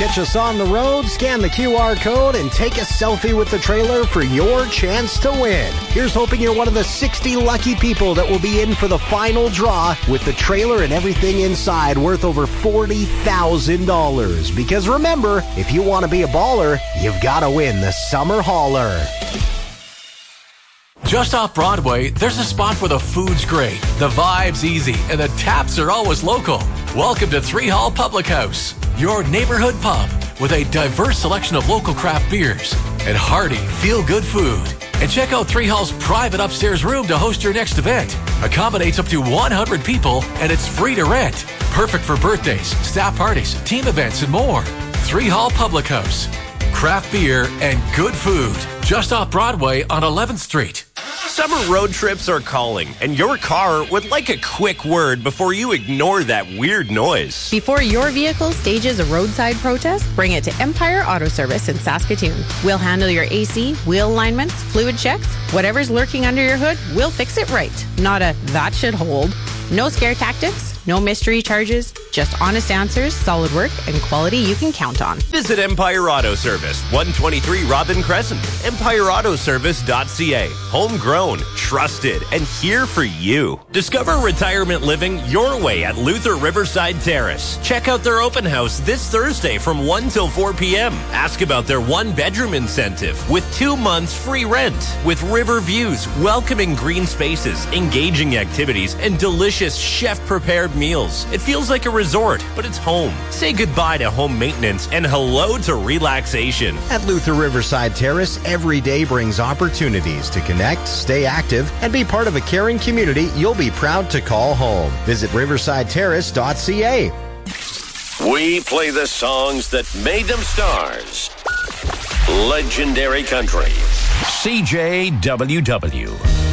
catch us on the road, scan the QR code, and take a selfie with the trailer for your chance to win. Here's hoping you're one of the 60 lucky people that will be in for the final draw with the trailer and everything inside worth over $40,000. Because remember, if you want to be a baller, you've got to win the Summer Hauler. Just off Broadway, there's a spot where the food's great, the vibe's easy, and the taps are always local. Welcome to Three Hall Public House, your neighborhood pub with a diverse selection of local craft beers and hearty, feel-good food. And check out Three Hall's private upstairs room to host your next event. Accommodates up to 100 people, and it's free to rent. Perfect for birthdays, staff parties, team events, and more. Three Hall Public House. Craft beer and good food. Just off Broadway on 11th Street. Summer road trips are calling, and your car would like a quick word before you ignore that weird noise. Before your vehicle stages a roadside protest, bring it to Empire Auto Service in Saskatoon. We'll handle your AC, wheel alignments, fluid checks, whatever's lurking under your hood, we'll fix it right. Not a that should hold. No scare tactics, no mystery charges, just honest answers, solid work, and quality you can count on. Visit Empire Auto Service, 123 Robin Crescent, empireautoservice.ca. Homegrown, trusted, and here for you. Discover retirement living your way at Luther Riverside Terrace. Check out their open house this Thursday from 1 till 4 p.m. Ask about their one-bedroom incentive with 2 months free rent. With river views, welcoming green spaces, engaging activities, and delicious chef-prepared meals. It feels like a resort, but it's home. Say goodbye to home maintenance and hello to relaxation. At Luther Riverside Terrace, every day brings opportunities to connect, stay active, and be part of a caring community you'll be proud to call home. Visit riversideterrace.ca. We play the songs that made them stars. Legendary Country. CJWW.